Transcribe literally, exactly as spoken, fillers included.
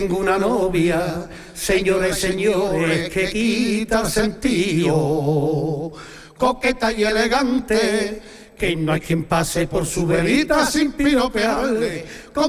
Tengo una novia, señores, señores, que quita el sentido, coqueta y elegante, que no hay quien pase por su verita sin piropearle. Con